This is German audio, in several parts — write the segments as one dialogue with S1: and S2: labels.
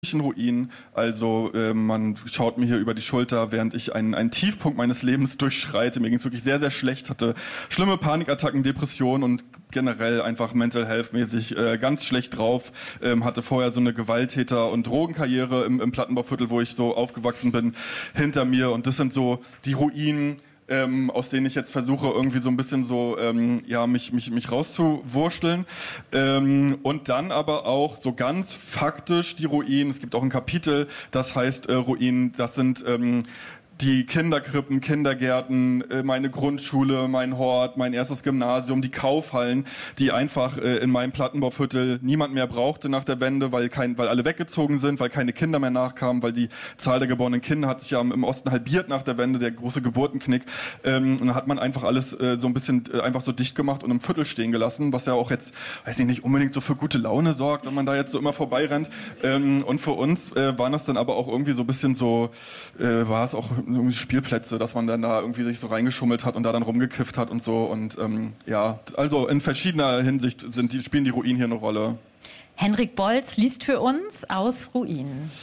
S1: Ruin. Also man schaut mir hier über die Schulter, während ich einen Tiefpunkt meines Lebens durchschreite. Mir ging es wirklich sehr, sehr schlecht, hatte schlimme Panikattacken, Depressionen und generell einfach mental health-mäßig ganz schlecht drauf. Hatte vorher so eine Gewalttäter- und Drogenkarriere im Plattenbauviertel, wo ich so aufgewachsen bin, hinter mir. Und das sind so die Ruinen, aus denen ich jetzt versuche, irgendwie so ein bisschen so, mich rauszuwurschteln. Und dann aber auch so ganz faktisch die Ruinen. Es gibt auch ein Kapitel, das heißt Ruinen. Das sind die Kinderkrippen, Kindergärten, meine Grundschule, mein Hort, mein erstes Gymnasium, die Kaufhallen, die einfach in meinem Plattenbauviertel niemand mehr brauchte nach der Wende, weil alle weggezogen sind, weil keine Kinder mehr nachkamen, weil die Zahl der geborenen Kinder hat sich ja im Osten halbiert nach der Wende, der große Geburtenknick. Und dann hat man einfach alles so ein bisschen einfach so dicht gemacht und im Viertel stehen gelassen, was ja auch jetzt, weiß ich nicht, unbedingt so für gute Laune sorgt, wenn man da jetzt so immer vorbeirennt. Und für uns waren das dann aber auch irgendwie so ein bisschen so, war es auch irgendwie Spielplätze, dass man dann da irgendwie sich so reingeschummelt hat und da dann rumgekifft hat und so. Und also in verschiedener Hinsicht spielen die Ruinen hier eine Rolle.
S2: Henrik Bolz liest für uns aus Ruinen.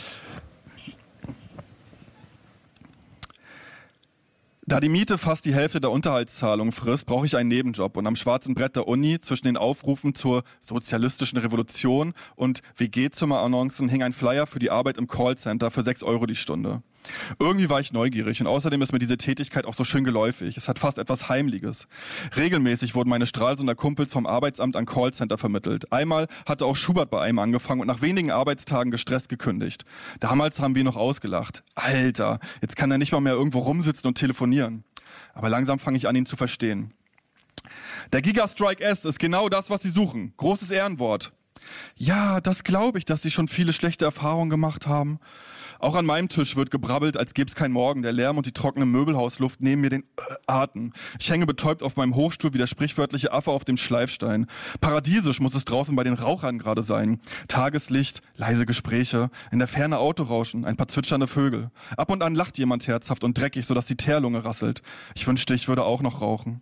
S1: Da die Miete fast die Hälfte der Unterhaltszahlung frisst, brauche ich einen Nebenjob. Und am schwarzen Brett der Uni zwischen den Aufrufen zur sozialistischen Revolution und WG-Zimmer-Annoncen hing ein Flyer für die Arbeit im Callcenter für 6 Euro die Stunde. Irgendwie war ich neugierig und außerdem ist mir diese Tätigkeit auch so schön geläufig. Es hat fast etwas Heimliches. Regelmäßig wurden meine Stralsunder Kumpels vom Arbeitsamt an Callcenter vermittelt. Einmal hatte auch Schubert bei einem angefangen und nach wenigen Arbeitstagen gestresst gekündigt. Damals haben wir noch ausgelacht. Alter, jetzt kann er nicht mal mehr irgendwo rumsitzen und telefonieren. Aber langsam fange ich an, ihn zu verstehen. Der Gigastrike S ist genau das, was Sie suchen. Großes Ehrenwort. Ja, das glaube ich, dass Sie schon viele schlechte Erfahrungen gemacht haben. Auch an meinem Tisch wird gebrabbelt, als gäbe es kein Morgen. Der Lärm und die trockene Möbelhausluft nehmen mir den Atem. Ich hänge betäubt auf meinem Hochstuhl wie der sprichwörtliche Affe auf dem Schleifstein. Paradiesisch muss es draußen bei den Rauchern gerade sein. Tageslicht, leise Gespräche, in der Ferne Autorauschen, ein paar zwitschernde Vögel. Ab und an lacht jemand herzhaft und dreckig, sodass die Teerlunge rasselt. Ich wünschte, ich würde auch noch rauchen.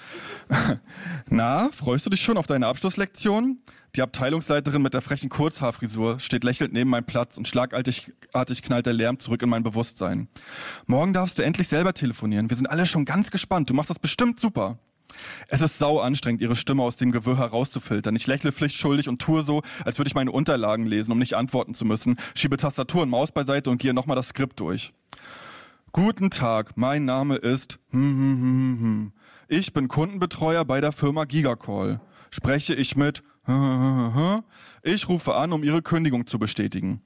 S1: Na, freust du dich schon auf deine Abschlusslektion? Die Abteilungsleiterin mit der frechen Kurzhaarfrisur steht lächelnd neben meinem Platz und schlagartig knallt der Lärm zurück in mein Bewusstsein. Morgen darfst du endlich selber telefonieren. Wir sind alle schon ganz gespannt. Du machst das bestimmt super. Es ist sau anstrengend, ihre Stimme aus dem Gewirr herauszufiltern. Ich lächle pflichtschuldig und tue so, als würde ich meine Unterlagen lesen, um nicht antworten zu müssen, schiebe Tastatur und Maus beiseite und gehe nochmal das Skript durch. Guten Tag, mein Name ist Ich bin Kundenbetreuer bei der Firma Gigacall. Spreche ich mit Ich rufe an, um Ihre Kündigung zu bestätigen.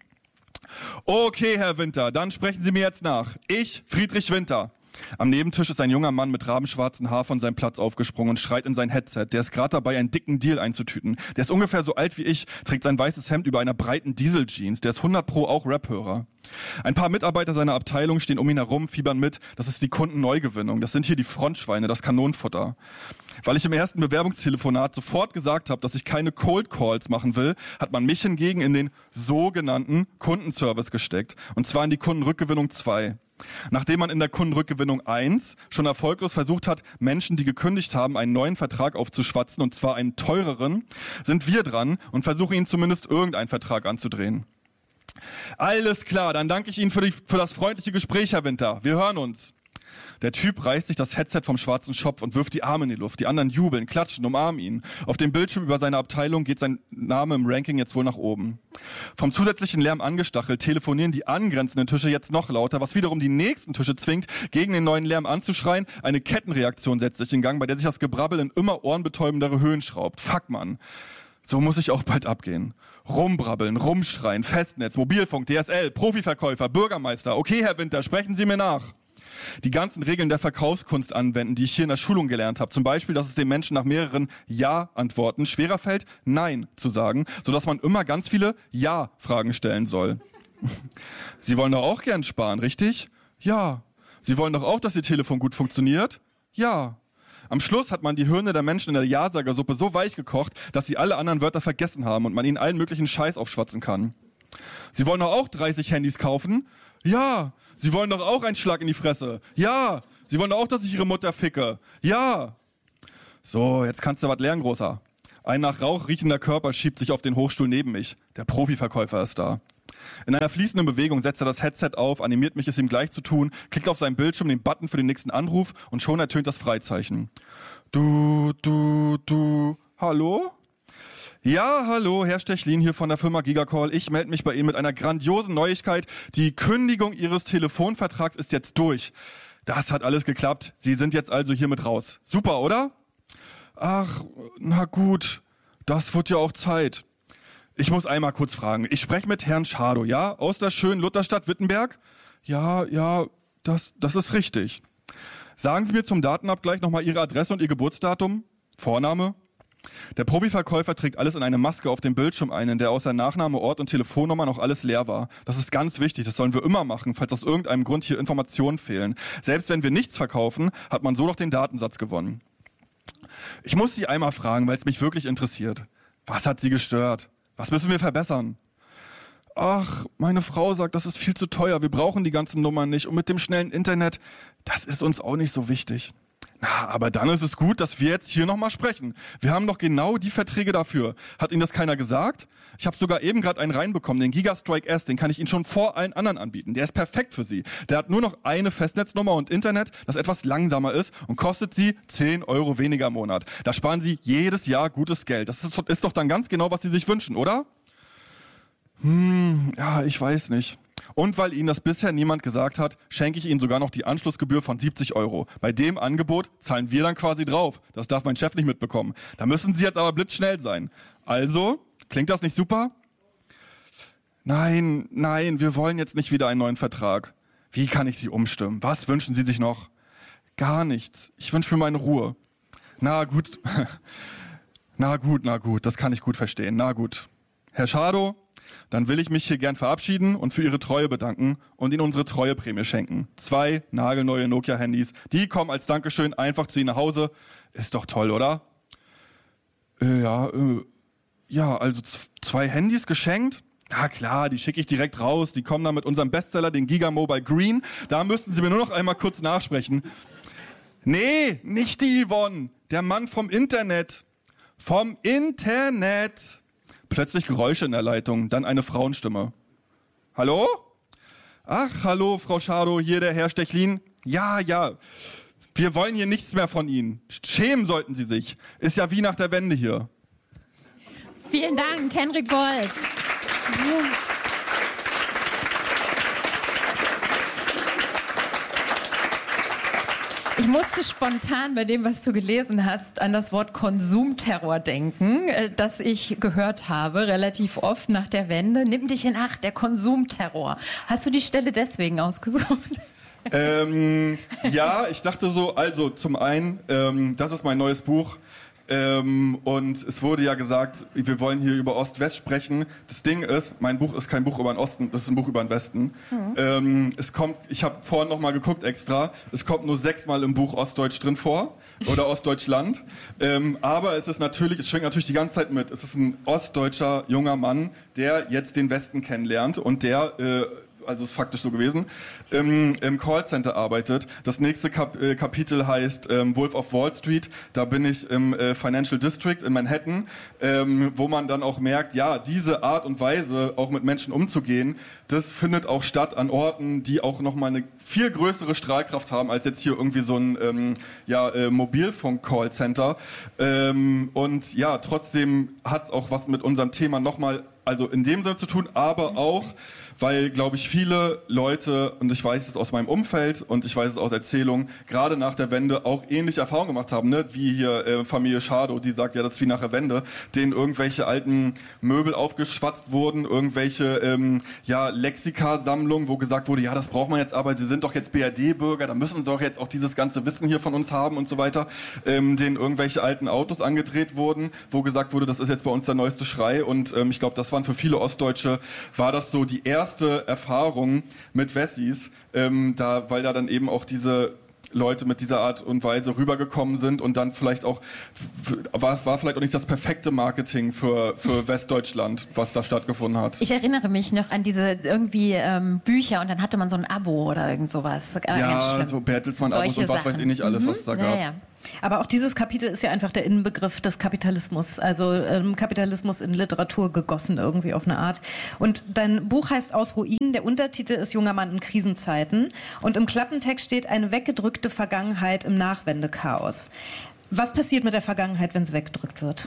S1: Okay, Herr Winter, dann sprechen Sie mir jetzt nach. Ich, Friedrich Winter. Am Nebentisch ist ein junger Mann mit rabenschwarzen Haar von seinem Platz aufgesprungen und schreit in sein Headset. Der ist gerade dabei, einen dicken Deal einzutüten. Der ist ungefähr so alt wie ich, trägt sein weißes Hemd über einer breiten Diesel-Jeans. Der ist 100% auch Rap-Hörer. Ein paar Mitarbeiter seiner Abteilung stehen um ihn herum, fiebern mit. Das ist die Kundenneugewinnung. Das sind hier die Frontschweine, das Kanonenfutter. Weil ich im ersten Bewerbungstelefonat sofort gesagt habe, dass ich keine Cold Calls machen will, hat man mich hingegen in den sogenannten Kundenservice gesteckt. Und zwar in die Kundenrückgewinnung 2. Nachdem man in der Kundenrückgewinnung 1 schon erfolglos versucht hat, Menschen, die gekündigt haben, einen neuen Vertrag aufzuschwatzen, und zwar einen teureren, sind wir dran und versuchen ihnen zumindest irgendeinen Vertrag anzudrehen. Alles klar, dann danke ich Ihnen für das freundliche Gespräch, Herr Winter. Wir hören uns. Der Typ reißt sich das Headset vom schwarzen Schopf und wirft die Arme in die Luft. Die anderen jubeln, klatschen, umarmen ihn. Auf dem Bildschirm über seine Abteilung geht sein Name im Ranking jetzt wohl nach oben. Vom zusätzlichen Lärm angestachelt telefonieren die angrenzenden Tische jetzt noch lauter, was wiederum die nächsten Tische zwingt, gegen den neuen Lärm anzuschreien. Eine Kettenreaktion setzt sich in Gang, bei der sich das Gebrabbel in immer ohrenbetäubendere Höhen schraubt. Fuck, Mann. So muss ich auch bald abgehen. Rumbrabbeln, rumschreien, Festnetz, Mobilfunk, DSL, Profiverkäufer, Bürgermeister. Okay, Herr Winter, sprechen Sie mir nach. Die ganzen Regeln der Verkaufskunst anwenden, die ich hier in der Schulung gelernt habe. Zum Beispiel, dass es den Menschen nach mehreren Ja-Antworten schwerer fällt, Nein zu sagen, sodass man immer ganz viele Ja-Fragen stellen soll. Sie wollen doch auch gern sparen, richtig? Ja. Sie wollen doch auch, dass Ihr Telefon gut funktioniert? Ja. Am Schluss hat man die Hirne der Menschen in der Ja-Sager-Suppe so weich gekocht, dass sie alle anderen Wörter vergessen haben und man ihnen allen möglichen Scheiß aufschwatzen kann. Sie wollen doch auch 30 Handys kaufen? Ja. Sie wollen doch auch einen Schlag in die Fresse? Ja. Sie wollen doch auch, dass ich Ihre Mutter ficke? Ja. So, jetzt kannst du was lernen, Großer. Ein nach Rauch riechender Körper schiebt sich auf den Hochstuhl neben mich. Der Profiverkäufer ist da. In einer fließenden Bewegung setzt er das Headset auf, animiert mich, es ihm gleich zu tun, klickt auf seinen Bildschirm den Button für den nächsten Anruf und schon ertönt das Freizeichen. Du, hallo? Ja, hallo, Herr Stechlin hier von der Firma Gigacall. Ich melde mich bei Ihnen mit einer grandiosen Neuigkeit. Die Kündigung Ihres Telefonvertrags ist jetzt durch. Das hat alles geklappt. Sie sind jetzt also hiermit raus. Super, oder? Ach, na gut. Das wird ja auch Zeit. Ich muss einmal kurz fragen. Ich spreche mit Herrn Schadow, ja? Aus der schönen Lutherstadt Wittenberg? Ja, das ist richtig. Sagen Sie mir zum Datenabgleich nochmal Ihre Adresse und Ihr Geburtsdatum? Vorname? Der Profiverkäufer trägt alles in eine Maske auf dem Bildschirm ein, in der außer Nachname, Ort und Telefonnummer noch alles leer war. Das ist ganz wichtig, das sollen wir immer machen, falls aus irgendeinem Grund hier Informationen fehlen. Selbst wenn wir nichts verkaufen, hat man so noch den Datensatz gewonnen. Ich muss Sie einmal fragen, weil es mich wirklich interessiert. Was hat Sie gestört? Was müssen wir verbessern? Ach, meine Frau sagt, das ist viel zu teuer, wir brauchen die ganzen Nummern nicht und mit dem schnellen Internet, das ist uns auch nicht so wichtig. Na, aber dann ist es gut, dass wir jetzt hier nochmal sprechen. Wir haben doch genau die Verträge dafür. Hat Ihnen das keiner gesagt? Ich habe sogar eben gerade einen reinbekommen, den Gigastrike S, den kann ich Ihnen schon vor allen anderen anbieten. Der ist perfekt für Sie. Der hat nur noch eine Festnetznummer und Internet, das etwas langsamer ist und kostet Sie 10 € weniger im Monat. Da sparen Sie jedes Jahr gutes Geld. Das ist doch dann ganz genau, was Sie sich wünschen, oder? Ja, ich weiß nicht. Und weil Ihnen das bisher niemand gesagt hat, schenke ich Ihnen sogar noch die Anschlussgebühr von 70 €. Bei dem Angebot zahlen wir dann quasi drauf. Das darf mein Chef nicht mitbekommen. Da müssen Sie jetzt aber blitzschnell sein. Also, klingt das nicht super? Nein, wir wollen jetzt nicht wieder einen neuen Vertrag. Wie kann ich Sie umstimmen? Was wünschen Sie sich noch? Gar nichts. Ich wünsche mir meine Ruhe. Na gut, das kann ich gut verstehen. Na gut. Herr Schadow, dann will ich mich hier gern verabschieden und für Ihre Treue bedanken und Ihnen unsere Treueprämie schenken. 2 nagelneue Nokia-Handys. Die kommen als Dankeschön einfach zu Ihnen nach Hause. Ist doch toll, oder? Ja, also 2 Handys geschenkt? Na klar, die schicke ich direkt raus. Die kommen dann mit unserem Bestseller, den Giga Mobile Green. Da müssten Sie mir nur noch einmal kurz nachsprechen. Nee, nicht die Yvonne. Der Mann vom Internet. Vom Internet. Plötzlich Geräusche in der Leitung, dann eine Frauenstimme. Hallo? Ach, hallo, Frau Schadow, hier der Herr Stechlin. Ja, wir wollen hier nichts mehr von Ihnen. Schämen sollten Sie sich. Ist ja wie nach der Wende hier.
S2: Vielen Dank, Henrik Bolz. Ich musste spontan bei dem, was du gelesen hast, an das Wort Konsumterror denken, das ich gehört habe, relativ oft nach der Wende. Nimm dich in Acht, der Konsumterror. Hast du die Stelle deswegen ausgesucht?
S1: Ja, ich dachte so, also zum einen, das ist mein neues Buch. Und es wurde ja gesagt, wir wollen hier über Ost-West sprechen. Das Ding ist, mein Buch ist kein Buch über den Osten, das ist ein Buch über den Westen. Ich habe vorhin noch mal geguckt extra, es kommt nur 6-mal im Buch Ostdeutsch drin vor oder Ostdeutschland. Aber es schwingt natürlich die ganze Zeit mit. Es ist ein ostdeutscher junger Mann, der jetzt den Westen kennenlernt und der also ist faktisch so gewesen, im Callcenter arbeitet. Das nächste Kapitel heißt Wolf of Wall Street. Da bin ich im Financial District in Manhattan, wo man dann auch merkt, ja, diese Art und Weise, auch mit Menschen umzugehen, das findet auch statt an Orten, die auch nochmal eine viel größere Strahlkraft haben, als jetzt hier irgendwie so ein Mobilfunk-Callcenter. Und ja, trotzdem hat es auch was mit unserem Thema nochmal, also in dem Sinne zu tun, aber auch, weil, glaube ich, viele Leute, und ich weiß es aus meinem Umfeld und ich weiß es aus Erzählungen, gerade nach der Wende auch ähnliche Erfahrungen gemacht haben, ne? Wie hier Familie Schadow, die sagt, ja, das ist wie nach der Wende, denen irgendwelche alten Möbel aufgeschwatzt wurden, irgendwelche Lexikasammlungen, wo gesagt wurde, ja, das braucht man jetzt, aber sie sind doch jetzt BRD-Bürger, da müssen sie doch jetzt auch dieses ganze Wissen hier von uns haben und so weiter, denen irgendwelche alten Autos angedreht wurden, wo gesagt wurde, das ist jetzt bei uns der neueste Schrei und ich glaube, das waren für viele Ostdeutsche, war das so die erste Erfahrung mit Wessis, weil da dann eben auch diese Leute mit dieser Art und Weise rübergekommen sind und dann vielleicht auch, war vielleicht auch nicht das perfekte Marketing für Westdeutschland, was da stattgefunden hat.
S2: Ich erinnere mich noch an diese irgendwie Bücher und dann hatte man so ein Abo oder irgend sowas.
S1: Ja, so Bertelsmann-Abos und was weiß ich nicht alles, was da gab.
S2: Ja.
S3: Aber auch dieses Kapitel ist ja einfach der Inbegriff des Kapitalismus, also Kapitalismus in Literatur gegossen irgendwie auf eine Art. Und dein Buch heißt Aus Ruinen, der Untertitel ist Junger Mann in Krisenzeiten und im Klappentext steht eine weggedrückte Vergangenheit im Nachwendechaos. Was passiert mit der Vergangenheit, wenn es weggedrückt wird?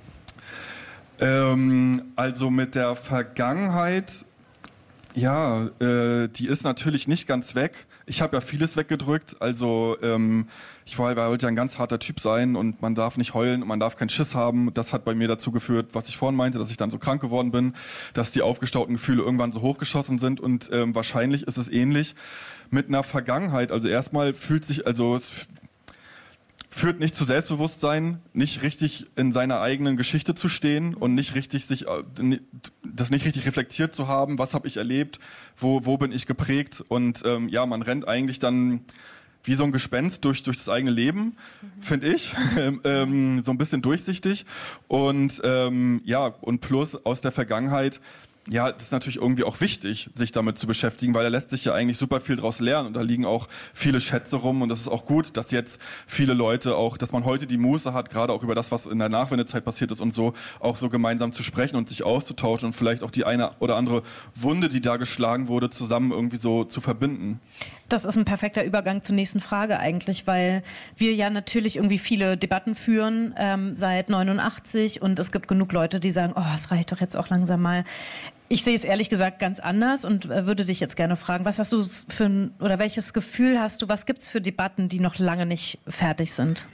S1: Also mit der Vergangenheit, ja, die ist natürlich nicht ganz weg. Ich habe ja vieles weggedrückt, also ich wollte ja ein ganz harter Typ sein und man darf nicht heulen und man darf keinen Schiss haben. Das hat bei mir dazu geführt, was ich vorhin meinte, dass ich dann so krank geworden bin, dass die aufgestauten Gefühle irgendwann so hochgeschossen sind und wahrscheinlich ist es ähnlich mit einer Vergangenheit. Also erstmal es führt nicht zu Selbstbewusstsein, nicht richtig in seiner eigenen Geschichte zu stehen und nicht richtig das nicht richtig reflektiert zu haben, was habe ich erlebt, wo bin ich geprägt und man rennt eigentlich dann wie so ein Gespenst durch das eigene Leben, finde ich, so ein bisschen durchsichtig und und plus aus der Vergangenheit. Ja, das ist natürlich irgendwie auch wichtig, sich damit zu beschäftigen, weil da lässt sich ja eigentlich super viel draus lernen und da liegen auch viele Schätze rum und das ist auch gut, dass jetzt viele Leute auch, dass man heute die Muße hat, gerade auch über das, was in der Nachwendezeit passiert ist und so, auch so gemeinsam zu sprechen und sich auszutauschen und vielleicht auch die eine oder andere Wunde, die da geschlagen wurde, zusammen irgendwie so zu verbinden.
S3: Das ist ein perfekter Übergang zur nächsten Frage eigentlich, weil wir ja natürlich irgendwie viele Debatten führen seit 89 und es gibt genug Leute, die sagen, es reicht doch jetzt auch langsam mal. Ich sehe es ehrlich gesagt ganz anders und würde dich jetzt gerne fragen, was hast du oder welches Gefühl hast du, was gibt's für Debatten, die noch lange nicht fertig sind?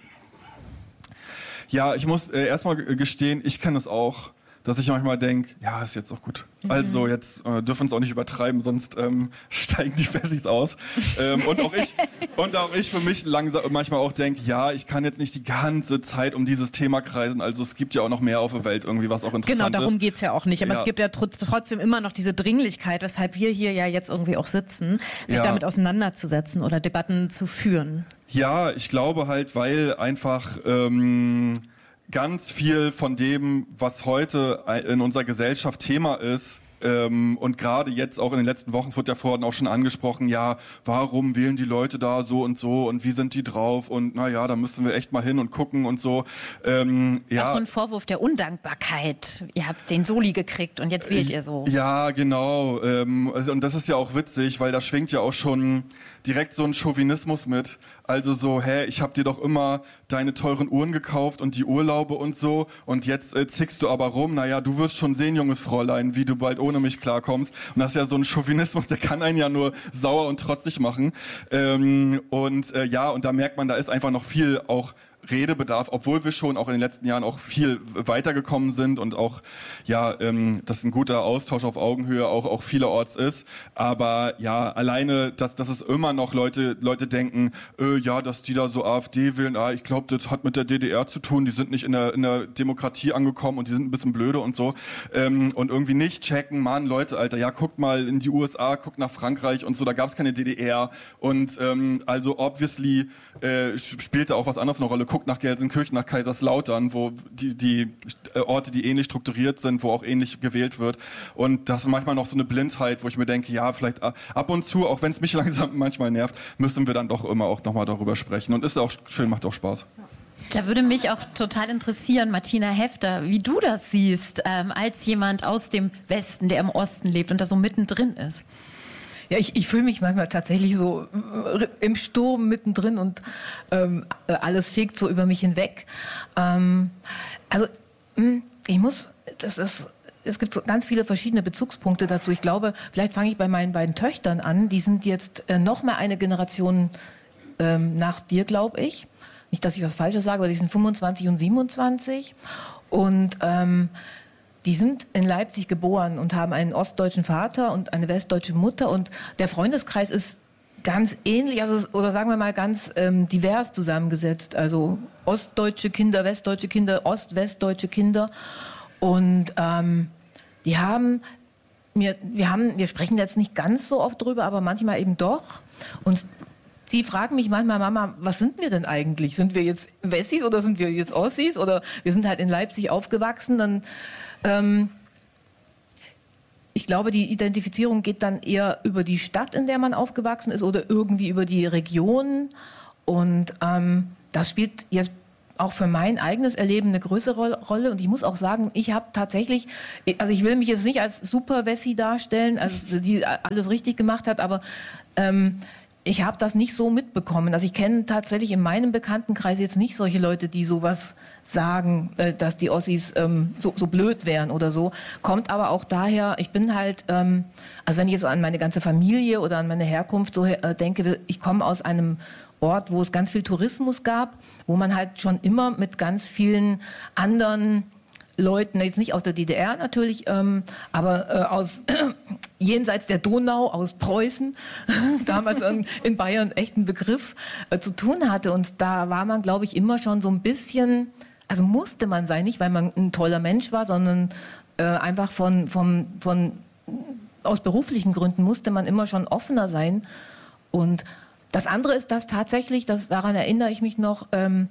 S1: Ja, ich muss erstmal gestehen, ich kenne es auch, dass ich manchmal denke, ja, ist jetzt auch gut. Also jetzt dürfen wir es auch nicht übertreiben, sonst steigen die Wessis aus. Und auch ich für mich langsam manchmal auch denke, ja, ich kann jetzt nicht die ganze Zeit um dieses Thema kreisen. Also es gibt ja auch noch mehr auf der Welt irgendwie, was auch interessant ist.
S3: Genau, darum geht's ja auch nicht. Aber es gibt ja trotzdem immer noch diese Dringlichkeit, weshalb wir hier ja jetzt irgendwie auch sitzen, sich damit auseinanderzusetzen oder Debatten zu führen.
S1: Ja, ich glaube halt, weil einfach ganz viel von dem, was heute in unserer Gesellschaft Thema ist, und gerade jetzt auch in den letzten Wochen, es wird ja vorhin auch schon angesprochen, ja, warum wählen die Leute da so und wie sind die drauf und naja, da müssen wir echt mal hin und gucken und so.
S2: Auch so ein Vorwurf der Undankbarkeit. Ihr habt den Soli gekriegt und jetzt wählt ihr so.
S1: Ja, genau. Und das ist ja auch witzig, weil da schwingt ja auch schon direkt so ein Chauvinismus mit. Also so, ich hab dir doch immer deine teuren Uhren gekauft und die Urlaube und so und jetzt zickst du aber rum, naja, du wirst schon sehen, junges Fräulein, wie du bald ohne mich klarkommst. Und das ist ja so ein Chauvinismus, der kann einen ja nur sauer und trotzig machen. Und da merkt man, da ist einfach noch viel auch Redebedarf, obwohl wir schon auch in den letzten Jahren auch viel weitergekommen sind und auch, dass ein guter Austausch auf Augenhöhe auch vielerorts ist. Aber ja, alleine, dass es immer noch Leute denken, dass die da so AfD wählen, ich glaube, das hat mit der DDR zu tun, die sind nicht in der Demokratie angekommen und die sind ein bisschen blöde und so. Und irgendwie nicht checken, Mann, Leute, Alter, ja, guckt mal in die USA, guckt nach Frankreich und so, da gab es keine DDR. Und also obviously spielte auch was anderes eine Rolle. Guckt nach Gelsenkirchen, nach Kaiserslautern, wo die Orte, die ähnlich strukturiert sind, wo auch ähnlich gewählt wird. Und das ist manchmal noch so eine Blindheit, wo ich mir denke, ja, vielleicht ab und zu, auch wenn es mich langsam manchmal nervt, müssen wir dann doch immer auch nochmal darüber sprechen. Und ist auch schön, macht auch Spaß.
S2: Da würde mich auch total interessieren, Martina Häfter, wie du das siehst, als jemand aus dem Westen, der im Osten lebt und da so mittendrin ist.
S4: Ja, ich fühle mich manchmal tatsächlich so im Sturm mittendrin und alles fegt so über mich hinweg. Es gibt so ganz viele verschiedene Bezugspunkte dazu. Ich glaube, vielleicht fange ich bei meinen beiden Töchtern an. Die sind jetzt noch mal eine Generation nach dir, glaube ich. Nicht, dass ich was Falsches sage, aber die sind 25 und 27. Und die sind in Leipzig geboren und haben einen ostdeutschen Vater und eine westdeutsche Mutter. Und der Freundeskreis ist ganz ähnlich, oder sagen wir mal ganz divers zusammengesetzt. Also ostdeutsche Kinder, westdeutsche Kinder, ost-westdeutsche Kinder. Und wir sprechen jetzt nicht ganz so oft drüber, aber manchmal eben doch. Und die fragen mich manchmal, Mama, was sind wir denn eigentlich? Sind wir jetzt Wessis oder sind wir jetzt Ossis? Oder wir sind halt in Leipzig aufgewachsen, dann ich glaube, die Identifizierung geht dann eher über die Stadt, in der man aufgewachsen ist oder irgendwie über die Region. Und das spielt jetzt auch für mein eigenes Erleben eine größere Rolle. Und ich muss auch sagen, ich habe tatsächlich, also ich will mich jetzt nicht als Super-Wessi darstellen, also die alles richtig gemacht hat, aber ich habe das nicht so mitbekommen. Also ich kenne tatsächlich in meinem Bekanntenkreis jetzt nicht solche Leute, die sowas sagen, dass die Ossis so blöd wären oder so. Kommt aber auch daher, ich bin halt, also wenn ich jetzt an meine ganze Familie oder an meine Herkunft so denke, ich komme aus einem Ort, wo es ganz viel Tourismus gab, wo man halt schon immer mit ganz vielen anderen Leuten, jetzt nicht aus der DDR natürlich, aber aus jenseits der Donau, aus Preußen, damals in Bayern echt ein Begriff, zu tun hatte. Und da war man, glaube ich, immer schon so ein bisschen, also musste man sein, nicht weil man ein toller Mensch war, sondern einfach aus beruflichen Gründen musste man immer schon offener sein. Und das andere ist, dass tatsächlich, daran erinnere ich mich noch,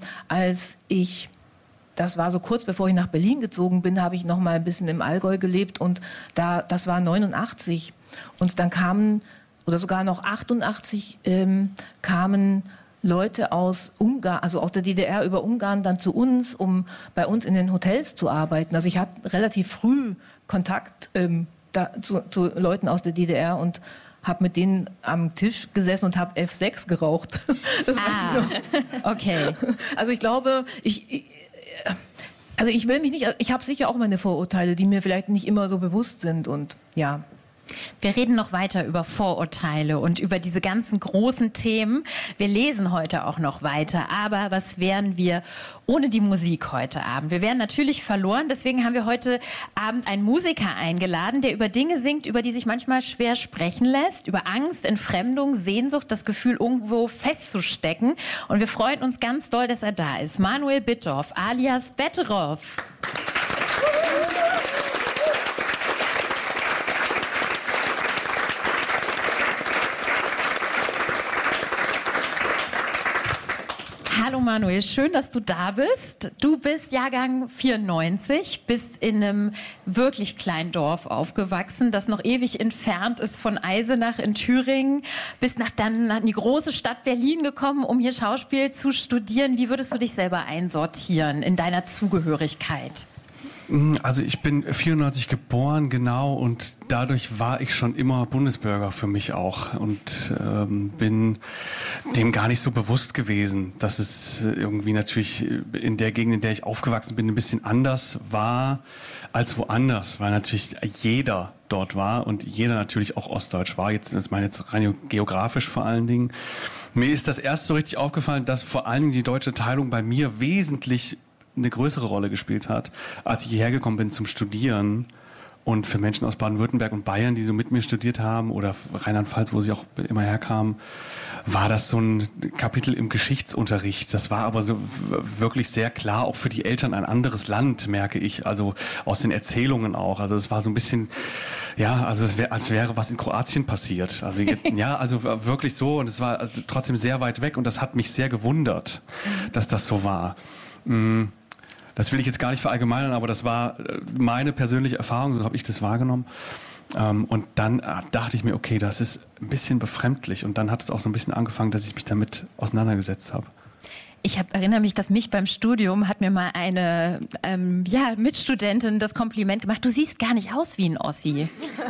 S4: das war so kurz bevor ich nach Berlin gezogen bin, habe ich noch mal ein bisschen im Allgäu gelebt und das war 89 und dann kamen, oder sogar noch 88, kamen Leute aus Ungarn, also aus der DDR über Ungarn dann zu uns, um bei uns in den Hotels zu arbeiten. Also ich hatte relativ früh Kontakt zu Leuten aus der DDR und habe mit denen am Tisch gesessen und habe F6 geraucht. Das weiß ich noch.
S2: Okay.
S4: Also ich glaube, ich will mich nicht, ich habe sicher auch meine Vorurteile, die mir vielleicht nicht immer so bewusst sind und ja.
S2: Wir reden noch weiter über Vorurteile und über diese ganzen großen Themen. Wir lesen heute auch noch weiter. Aber was wären wir ohne die Musik heute Abend? Wir wären natürlich verloren. Deswegen haben wir heute Abend einen Musiker eingeladen, der über Dinge singt, über die sich manchmal schwer sprechen lässt. Über Angst, Entfremdung, Sehnsucht, das Gefühl, irgendwo festzustecken. Und wir freuen uns ganz doll, dass er da ist. Manuel Bitthoff alias Betteroff. Hallo Manuel, schön, dass du da bist. Du bist Jahrgang 94, bist in einem wirklich kleinen Dorf aufgewachsen, das noch ewig entfernt ist von Eisenach in Thüringen. Bist dann in die große Stadt Berlin gekommen, um hier Schauspiel zu studieren. Wie würdest du dich selber einsortieren in deiner Zugehörigkeit?
S5: Also ich bin 94 geboren, genau, und dadurch war ich schon immer Bundesbürger für mich auch und bin dem gar nicht so bewusst gewesen, dass es irgendwie natürlich in der Gegend, in der ich aufgewachsen bin, ein bisschen anders war als woanders, weil natürlich jeder dort war und jeder natürlich auch ostdeutsch war. Jetzt rein geografisch vor allen Dingen. Mir ist das erst so richtig aufgefallen, dass vor allen Dingen die deutsche Teilung bei mir wesentlich eine größere Rolle gespielt hat, als ich hierher gekommen bin zum Studieren. Und für Menschen aus Baden-Württemberg und Bayern, die so mit mir studiert haben, oder Rheinland-Pfalz, wo sie auch immer herkamen, war das so ein Kapitel im Geschichtsunterricht. Das war aber so wirklich sehr klar, auch für die Eltern ein anderes Land, merke ich, also aus den Erzählungen auch. Also es war so ein bisschen, ja, also es als wäre was in Kroatien passiert. Also ja, also wirklich so, und es war also trotzdem sehr weit weg und das hat mich sehr gewundert, dass das so war. Das will ich jetzt gar nicht verallgemeinern, aber das war meine persönliche Erfahrung, so habe ich das wahrgenommen. Und dann dachte ich mir, okay, das ist ein bisschen befremdlich. Und dann hat es auch so ein bisschen angefangen, dass ich mich damit auseinandergesetzt habe.
S2: Ich erinnere mich, dass beim Studium hat mir mal eine Mitstudentin das Kompliment gemacht, du siehst gar nicht aus wie ein Ossi.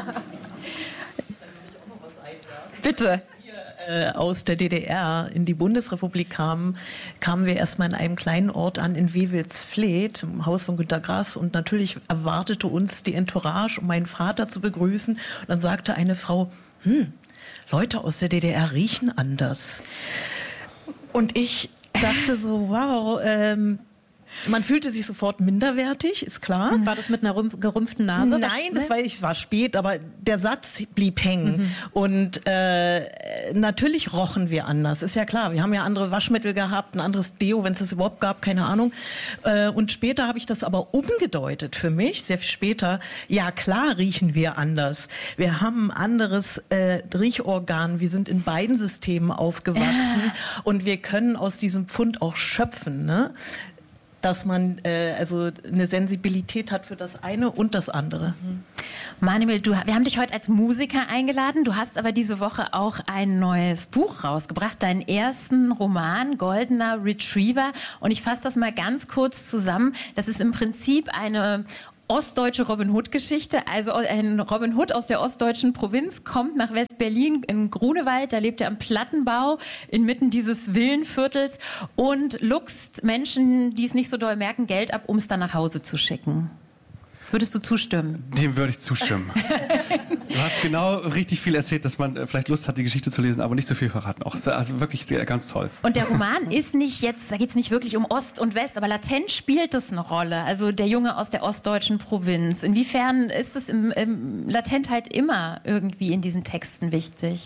S2: Bitte.
S6: Aus der DDR in die Bundesrepublik kamen wir erstmal in einem kleinen Ort an, in Wewelsfleth, im Haus von Günter Grass. Und natürlich erwartete uns die Entourage, um meinen Vater zu begrüßen. Und dann sagte eine Frau, Leute aus der DDR riechen anders. Und ich dachte so, wow, man fühlte sich sofort minderwertig, ist klar.
S2: War das mit einer gerümpften Nase?
S6: Nein, ich war spät, aber der Satz blieb hängen. Und natürlich rochen wir anders, ist ja klar. Wir haben ja andere Waschmittel gehabt, ein anderes Deo, wenn es das überhaupt gab, keine Ahnung. Und später habe ich das aber umgedeutet für mich, sehr viel später. Ja, klar riechen wir anders. Wir haben ein anderes Riechorgan. Wir sind in beiden Systemen aufgewachsen und wir können aus diesem Pfund auch schöpfen, ne? dass man also eine Sensibilität hat für das eine und das andere.
S2: Manuel, wir haben dich heute als Musiker eingeladen. Du hast aber diese Woche auch ein neues Buch rausgebracht, deinen ersten Roman, Goldener Retriever. Und ich fasse das mal ganz kurz zusammen. Das ist im Prinzip eine ostdeutsche Robin Hood-Geschichte. Also ein Robin Hood aus der ostdeutschen Provinz kommt nach West-Berlin in Grunewald. Da lebt er am Plattenbau inmitten dieses Villenviertels und luchst Menschen, die es nicht so doll merken, Geld ab, um es dann nach Hause zu schicken. Würdest du zustimmen?
S5: Dem würde ich zustimmen. Du hast genau richtig viel erzählt, dass man vielleicht Lust hat, die Geschichte zu lesen, aber nicht so viel verraten. Auch. Also wirklich ganz toll.
S2: Und der Roman ist nicht jetzt, da geht es nicht wirklich um Ost und West, aber latent spielt es eine Rolle. Also der Junge aus der ostdeutschen Provinz. Inwiefern ist es latent halt immer irgendwie in diesen Texten wichtig?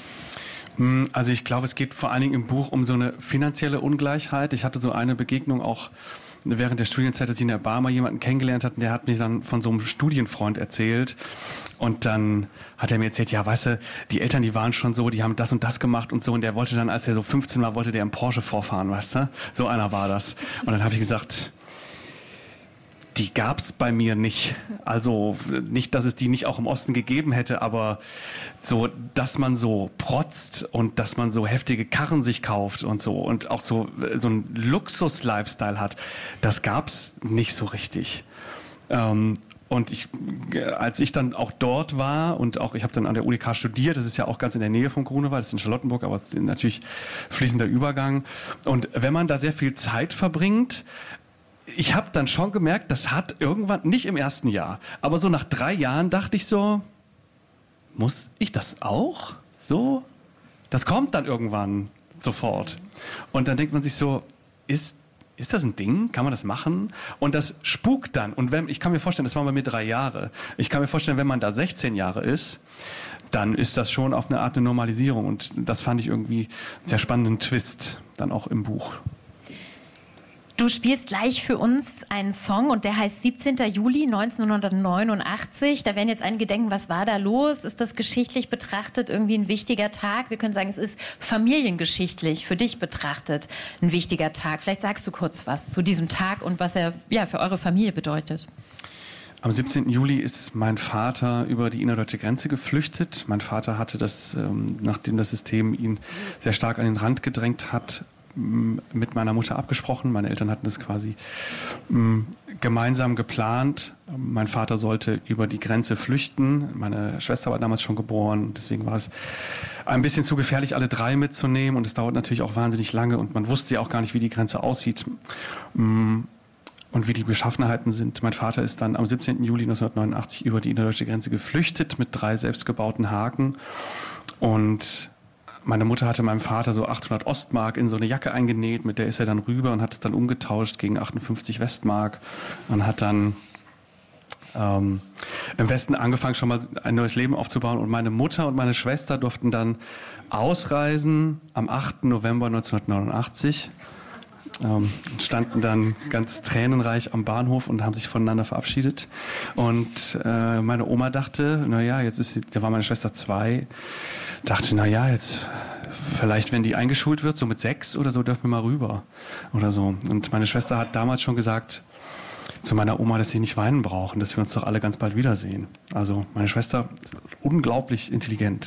S5: Also ich glaube, es geht vor allen Dingen im Buch um so eine finanzielle Ungleichheit. Ich hatte so eine Begegnung auch während der Studienzeit, als ich in der Bar mal jemanden kennengelernt hatte, der hat mir dann von so einem Studienfreund erzählt. Und dann hat er mir erzählt, ja, weißt du, die Eltern, die waren schon so, die haben das und das gemacht und so. Und der wollte dann, als er so 15 war, wollte der im Porsche vorfahren, weißt du? So einer war das. Und dann habe ich gesagt, die gab's bei mir nicht. Also nicht, dass es die nicht auch im Osten gegeben hätte, aber so, dass man so protzt und dass man so heftige Karren sich kauft und so und auch so ein Luxus-Lifestyle hat, das gab's nicht so richtig. Und als ich dann auch dort war und auch, ich habe dann an der UDK studiert, das ist ja auch ganz in der Nähe von Grunewald, das ist in Charlottenburg, aber es ist natürlich fließender Übergang. Und wenn man da sehr viel Zeit verbringt, ich habe dann schon gemerkt, das hat irgendwann, nicht im ersten Jahr, aber so nach 3 Jahren dachte ich so, muss ich das auch? So? Das kommt dann irgendwann sofort. Und dann denkt man sich so, ist das ein Ding? Kann man das machen? Und das spukt dann. Und ich kann mir vorstellen, das waren bei mir 3 Jahre. Ich kann mir vorstellen, wenn man da 16 Jahre ist, dann ist das schon auf eine Art eine Normalisierung. Und das fand ich irgendwie einen sehr spannenden Twist dann auch im Buch.
S2: Du spielst gleich für uns einen Song und der heißt 17. Juli 1989. Da werden jetzt einige denken, was war da los? Ist das geschichtlich betrachtet irgendwie ein wichtiger Tag? Wir können sagen, es ist familiengeschichtlich für dich betrachtet ein wichtiger Tag. Vielleicht sagst du kurz was zu diesem Tag und was er für eure Familie bedeutet.
S5: Am 17. Juli ist mein Vater über die innerdeutsche Grenze geflüchtet. Mein Vater hatte das, nachdem das System ihn sehr stark an den Rand gedrängt hat, mit meiner Mutter abgesprochen. Meine Eltern hatten das quasi gemeinsam geplant. Mein Vater sollte über die Grenze flüchten. Meine Schwester war damals schon geboren. Deswegen war es ein bisschen zu gefährlich, alle 3 mitzunehmen. Und es dauert natürlich auch wahnsinnig lange. Und man wusste ja auch gar nicht, wie die Grenze aussieht und wie die Beschaffenheiten sind. Mein Vater ist dann am 17. Juli 1989 über die innerdeutsche Grenze geflüchtet mit 3 selbstgebauten Haken. Und meine Mutter hatte meinem Vater so 800 Ostmark in so eine Jacke eingenäht, mit der ist er dann rüber und hat es dann umgetauscht gegen 58 Westmark und hat dann im Westen angefangen, schon mal ein neues Leben aufzubauen. Und meine Mutter und meine Schwester durften dann ausreisen am 8. November 1989. Standen dann ganz tränenreich am Bahnhof und haben sich voneinander verabschiedet. Und meine Oma dachte, naja, da war meine Schwester 2, dachte, naja, jetzt vielleicht, wenn die eingeschult wird, so mit 6 oder so, dürfen wir mal rüber oder so. Und meine Schwester hat damals schon gesagt zu meiner Oma, dass sie nicht weinen brauchen, dass wir uns doch alle ganz bald wiedersehen. Also meine Schwester ist unglaublich intelligent.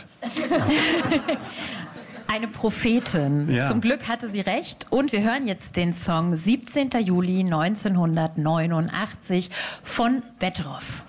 S2: Eine Prophetin. Ja. Zum Glück hatte sie recht. Und wir hören jetzt den Song 17. Juli 1989 von Wetteroff.